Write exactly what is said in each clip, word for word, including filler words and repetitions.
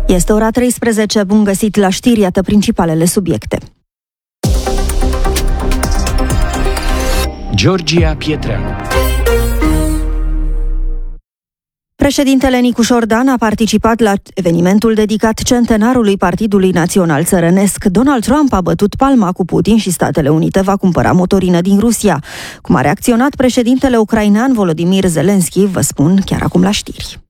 Este ora treisprezece, bun găsit la știri, iată principalele subiecte. Georgia Pietreanu. Președintele Nicușor Dan a participat la evenimentul dedicat centenarului Partidului Național Țărănesc. Donald Trump a bătut palma cu Putin și Statele Unite va cumpăra motorină din Rusia. Cum a reacționat președintele ucrainean Volodymyr Zelensky, vă spun chiar acum la știri.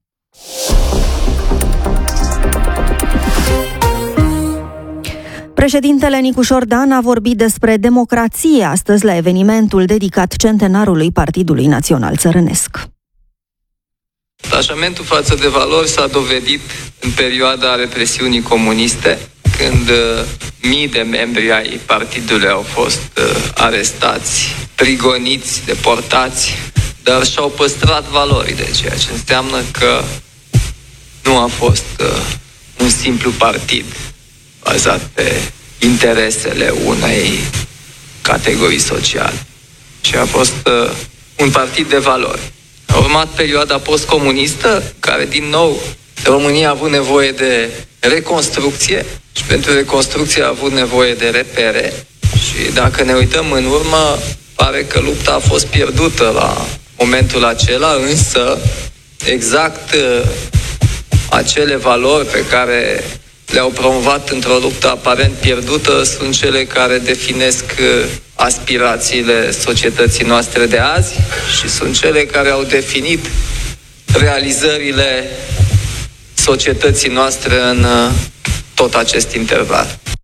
Președintele Nicușor Dan a vorbit despre democrație astăzi la evenimentul dedicat centenarului Partidului Național Țărănesc. Atașamentul față de valori s-a dovedit în perioada represiunii comuniste, când uh, mii de membri ai partidului au fost uh, arestați, prigoniți, deportați, dar și-au păstrat valorile, ceea ce înseamnă că nu a fost uh, un simplu partid bazat pe interesele unei categorii sociale, ci a fost uh, un partid de valori. A urmat perioada postcomunistă, care din nou România a avut nevoie de reconstrucție și pentru reconstrucție a avut nevoie de repere. Și dacă ne uităm în urmă, pare că lupta a fost pierdută la momentul acela, însă exact acele valori pe care le-au promovat într-o luptă aparent pierdută sunt cele care definesc aspirațiile societății noastre de azi și sunt cele care au definit realizările societății noastre în tot acest interval.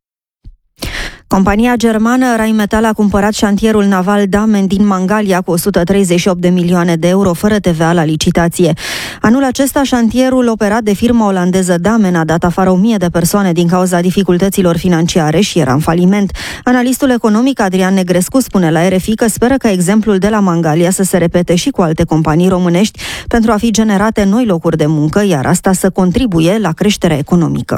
Compania germană Rheinmetall a cumpărat șantierul naval Damen din Mangalia cu o sută treizeci și opt de milioane de euro fără T V A la licitație. Anul acesta, șantierul operat de firma olandeză Damen a dat afară o mie de persoane din cauza dificultăților financiare și era în faliment. Analistul economic Adrian Negrescu spune la R F I că speră ca exemplul de la Mangalia să se repete și cu alte companii românești pentru a fi generate noi locuri de muncă, iar asta să contribuie la creșterea economică.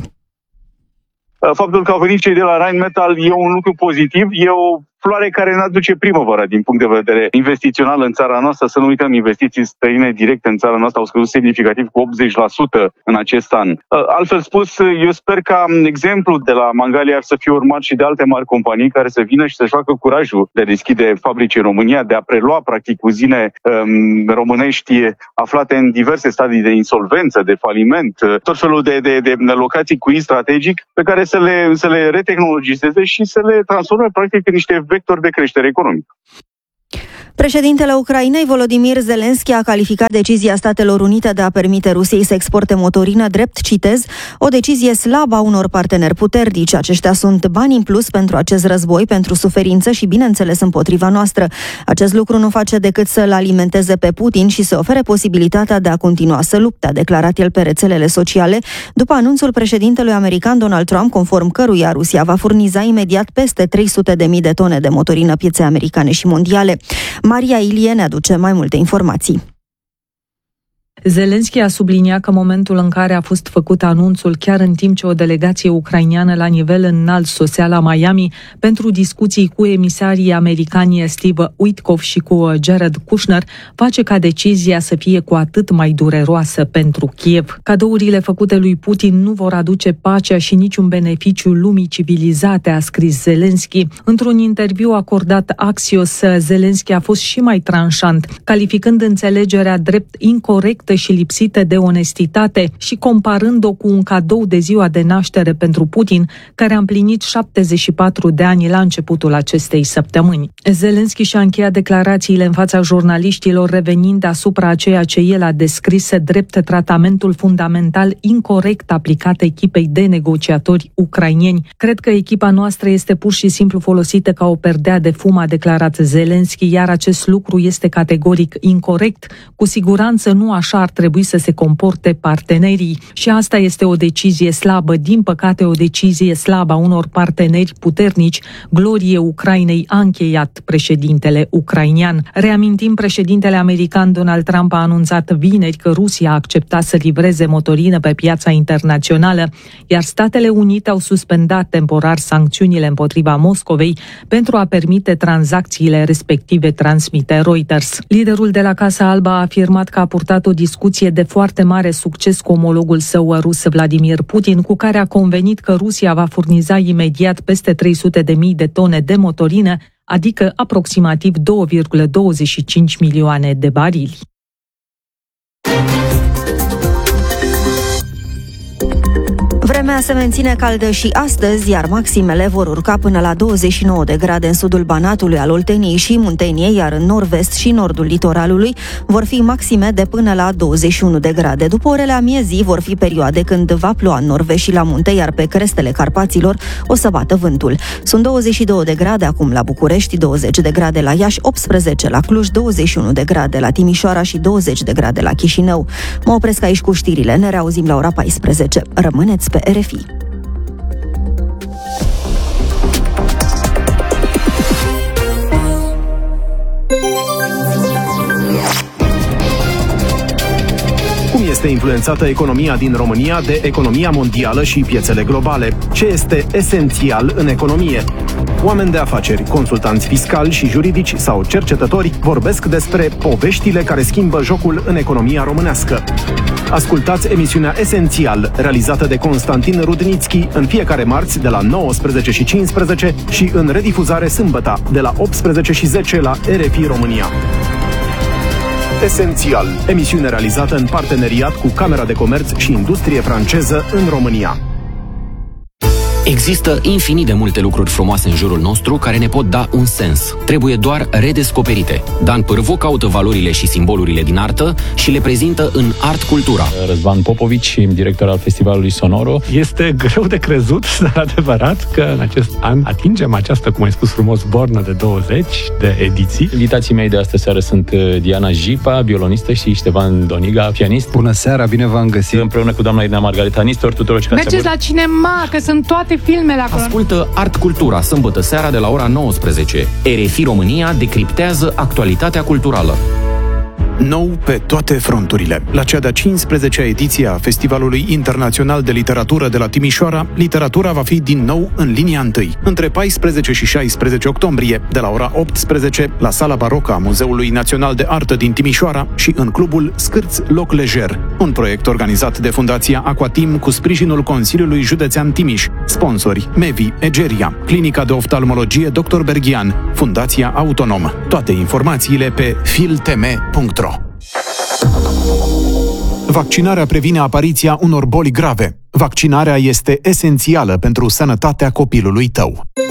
Faptul că au venit cei de la Rheinmetall e un lucru pozitiv, e o floare care ne aduce primăvara din punct de vedere investițional în țara noastră. Să nu uităm, investiții străine directe în țara noastră au scăzut semnificativ cu optzeci la sută în acest an. Altfel spus, eu sper ca exemplul de la Mangalia să fie urmat și de alte mari companii care să vină și să-și facă curajul de deschide fabrici în România, de a prelua practic uzine um, românești aflate în diverse stadii de insolvență, de faliment, tot felul de, de, de locații cu strategic pe care să le, să le retehnologizeze și să le transforme practic în niște vector de creștere economică. Președintele Ucrainei, Volodymyr Zelensky, a calificat decizia Statelor Unite de a permite Rusiei să exporte motorină drept, citez, o decizie slabă a unor parteneri puternici. Aceștia sunt bani în plus pentru acest război, pentru suferință și, bineînțeles, împotriva noastră. Acest lucru nu face decât să-l alimenteze pe Putin și să ofere posibilitatea de a continua să lupte, a declarat el pe rețelele sociale, după anunțul președintelui american Donald Trump, conform căruia Rusia va furniza imediat peste trei sute de mii de tone de motorină pieței americane și mondiale. Maria Ilie ne aduce mai multe informații. Zelensky a subliniat că momentul în care a fost făcut anunțul, chiar în timp ce o delegație ucraineană la nivel înalt sosea la Miami pentru discuții cu emisarii americani Steve Witkoff și cu Jared Kushner, face ca decizia să fie cu atât mai dureroasă pentru Kiev. Cadourile făcute lui Putin nu vor aduce pacea și niciun beneficiu lumii civilizate, a scris Zelensky. Într-un interviu acordat Axios, Zelensky a fost și mai tranșant, calificând înțelegerea drept incorectă și lipsită de onestitate și comparând-o cu un cadou de ziua de naștere pentru Putin, care a împlinit șaptezeci și patru de ani la începutul acestei săptămâni. Zelensky și-a încheiat declarațiile în fața jurnaliștilor, revenind asupra ceea ce el a descris drept tratamentul fundamental incorect aplicat echipei de negociatori ucraineni. Cred că echipa noastră este pur și simplu folosită ca o perdea de fum, a declarat Zelensky, iar acest lucru este categoric incorect. Cu siguranță nu așa ar trebui să se comporte partenerii. Și asta este o decizie slabă, din păcate o decizie slabă a unor parteneri puternici. Glorie Ucrainei, a încheiat președintele ucrainean. Reamintim, președintele american Donald Trump a anunțat vineri că Rusia a acceptat să livreze motorină pe piața internațională, iar Statele Unite au suspendat temporar sancțiunile împotriva Moscovei pentru a permite tranzacțiile respective, transmite Reuters. Liderul de la Casa Albă a afirmat că a purtat o discuție discuție de foarte mare succes cu omologul său rus Vladimir Putin, cu care a convenit că Rusia va furniza imediat peste trei sute de mii de tone de motorină, adică aproximativ două virgulă douăzeci și cinci milioane de barili. Vremea se menține caldă și astăzi, iar maximele vor urca până la douăzeci și nouă de grade în sudul Banatului, al Olteniei și Munteniei, iar în nord-vest și nordul litoralului vor fi maxime de până la douăzeci și unu de grade. După orele amiezii vor fi perioade când va ploua în nord-vest și la munte, iar pe crestele Carpaților o să bată vântul. Sunt douăzeci și două de grade acum la București, douăzeci de grade la Iași, optsprezece la Cluj, douăzeci și unu de grade la Timișoara și douăzeci de grade la Chișinău. Mă opresc aici cu știrile, ne reauzim la ora paisprezece. Rămâneți pe R F I. Cum este influențată economia din România de economia mondială și piețele globale? Ce este esențial în economie? Oameni de afaceri, consultanți fiscali și juridici sau cercetători vorbesc despre poveștile care schimbă jocul în economia românească. Ascultați emisiunea Esențial, realizată de Constantin Rudnițchi, în fiecare marți de la nouăsprezece și cincisprezece și în redifuzare sâmbătă de la optsprezece și zece la R F I România. Esențial, emisiune realizată în parteneriat cu Camera de Comerț și Industrie franceză în România. Există infinit de multe lucruri frumoase în jurul nostru care ne pot da un sens. Trebuie doar redescoperite. Dan Pârvu caută valorile și simbolurile din artă și le prezintă în Art Cultura. Răzvan Popovici, director al Festivalului Sonoro. Este greu de crezut, dar adevărat, că în acest an atingem această, cum ai spus frumos, bornă de douăzeci de ediții. Invitații mei de astă seară sunt Diana Jipa, violonistă, și Ștefan Doniga, pianist. Bună seara, bine v-am găsit! Împreună cu doamna Irina Margareta Nistor, tuturor cei care mergeți la cinema, că sunt toate filmele acolo. Ascultă Art Cultura, sâmbătă seara de la ora nouăsprezece. R F I România decriptează actualitatea culturală. Nou pe toate fronturile. La cea de-a cincisprezecea ediție a Festivalului Internațional de Literatură de la Timișoara, literatura va fi din nou în linia întâi. Între paisprezece și șaisprezece octombrie, de la ora optsprezece, la Sala Barocă a Muzeului Național de Artă din Timișoara și în clubul Scârț Loc Lejer, un proiect organizat de Fundația Aquatim cu sprijinul Consiliului Județean Timiș, sponsori Mevi, Egeria, Clinica de Oftalmologie doctor Berghian, Fundația Autonom. Toate informațiile pe filteme punct ro. Vaccinarea previne apariția unor boli grave. Vaccinarea este esențială pentru sănătatea copilului tău.